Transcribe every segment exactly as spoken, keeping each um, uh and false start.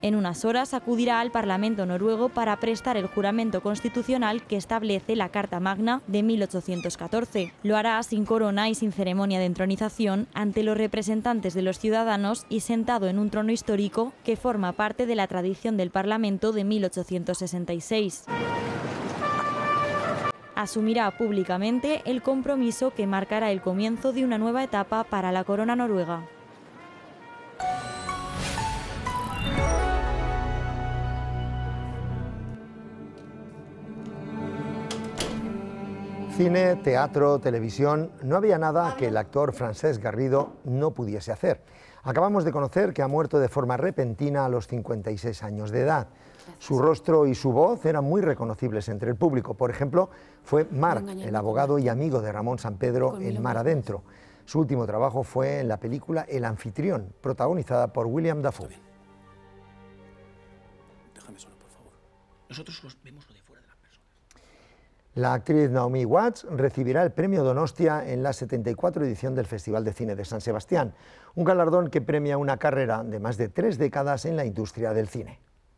En unas horas acudirá al Parlamento noruego para prestar el juramento constitucional que establece la Carta Magna de mil ochocientos catorce. Lo hará sin corona y sin ceremonia de entronización ante los representantes de los ciudadanos y sentado en un trono histórico que forma parte de la tradición del Parlamento de mil ochocientos sesenta y seis. Asumirá públicamente el compromiso que marcará el comienzo de una nueva etapa para la corona noruega. Cine, teatro, televisión, no había nada que el actor Francesc Garrido no pudiese hacer. Acabamos de conocer que ha muerto de forma repentina a los cincuenta y seis años de edad. Su rostro y su voz eran muy reconocibles entre el público. Por ejemplo, fue Marc, el abogado y amigo de Ramón Sampedro en Mar Adentro. Su último trabajo fue en la película El anfitrión, protagonizada por William Dafoe. Déjame solo, por favor. Nosotros los vemos lo de fuera de las personas. La actriz Naomi Watts recibirá el premio Donostia en la setenta y cuatro edición del Festival de Cine de San Sebastián, un galardón que premia una carrera de más de tres décadas en la industria del cine.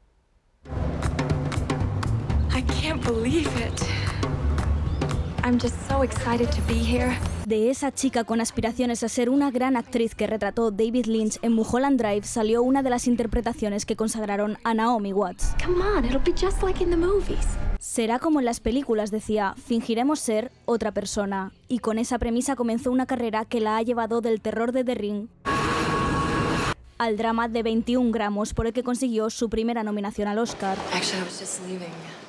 I can't believe it. I'm just so excited to be here. De esa chica con aspiraciones a ser una gran actriz que retrató David Lynch en Mulholland Drive salió una de las interpretaciones que consagraron a Naomi Watts. Come on, it'll be just like in the movies. Será como en las películas, decía, fingiremos ser otra persona. Y con esa premisa comenzó una carrera que la ha llevado del terror de The Ring al drama de veintiún gramos, por el que consiguió su primera nominación al Oscar. Actually, I was just leaving.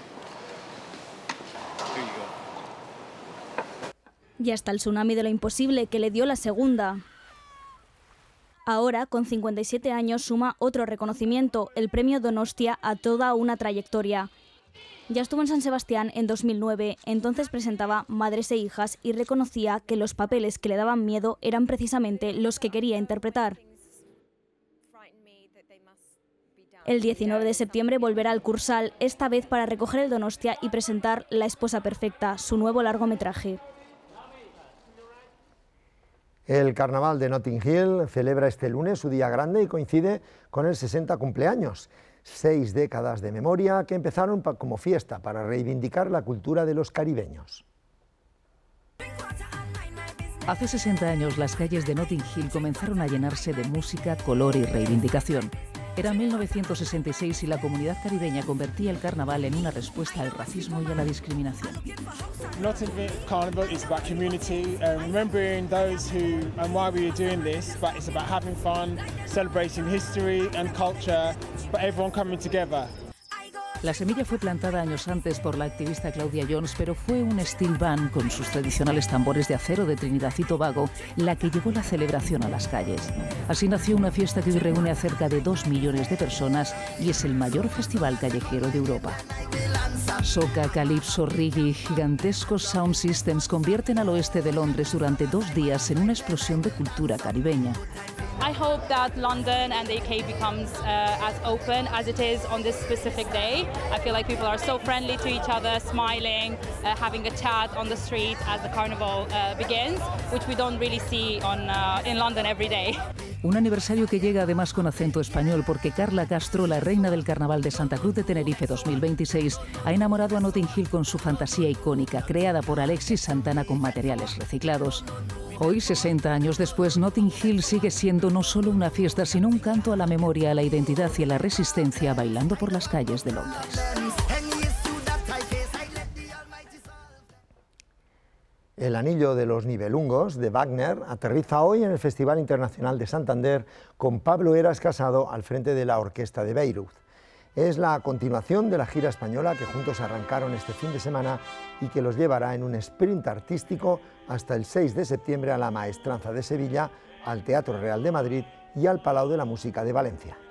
Y hasta el tsunami de lo imposible, que le dio la segunda. Ahora, con cincuenta y siete años, suma otro reconocimiento, el premio Donostia a toda una trayectoria. Ya estuvo en San Sebastián en dos mil nueve, entonces presentaba Madres e hijas y reconocía que los papeles que le daban miedo eran precisamente los que quería interpretar. El diecinueve de septiembre volverá al Cursal, esta vez para recoger el Donostia y presentar La esposa perfecta, su nuevo largometraje. El Carnaval de Notting Hill celebra este lunes su día grande y coincide con el sesenta cumpleaños. Seis décadas de memoria que empezaron como fiesta para reivindicar la cultura de los caribeños. Hace sesenta años las calles de Notting Hill comenzaron a llenarse de música, color y reivindicación. Era mil novecientos sesenta y seis y la comunidad caribeña convertía el carnaval en una respuesta al racismo y a la discriminación. Notting Hill Carnival is about community, uh, remembering those who and why we are doing this, but it's about having fun, celebrating history and culture, but everyone coming together. La semilla fue plantada años antes por la activista Claudia Jones, pero fue un steel band con sus tradicionales tambores de acero de Trinidad y Tobago la que llevó la celebración a las calles. Así nació una fiesta que hoy reúne a cerca de dos millones de personas y es el mayor festival callejero de Europa. Soca, calipso, reggae y gigantescos sound systems convierten al oeste de Londres durante dos días en una explosión de cultura caribeña. I hope that London and the U K becomes uh, as open as it is on this specific day. I feel like people are so friendly to each other, smiling, uh, having a chat on the street as the carnival uh, begins, which we don't really see on, uh, in London every day. Un aniversario que llega además con acento español porque Carla Castro, la reina del Carnaval de Santa Cruz de Tenerife dos mil veintiséis, ha enamorado a Notting Hill con su fantasía icónica, creada por Alexis Santana con materiales reciclados. Hoy, sesenta años después, Notting Hill sigue siendo no solo una fiesta, sino un canto a la memoria, a la identidad y a la resistencia, bailando por las calles de Londres. El Anillo de los Nibelungos, de Wagner, aterriza hoy en el Festival Internacional de Santander con Pablo Heras Casado al frente de la Orquesta de Bayreuth. Es la continuación de la gira española que juntos arrancaron este fin de semana y que los llevará en un sprint artístico hasta el seis de septiembre a la Maestranza de Sevilla, al Teatro Real de Madrid y al Palau de la Música de Valencia.